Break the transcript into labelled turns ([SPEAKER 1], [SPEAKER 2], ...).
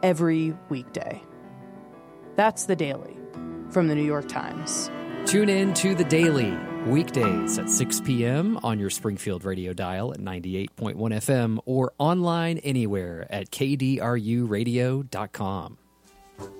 [SPEAKER 1] every weekday. That's The Daily from The New York Times.
[SPEAKER 2] Tune in to The Daily weekdays at 6 p.m. on your Springfield radio dial at 98.1 FM or online anywhere at kdruradio.com.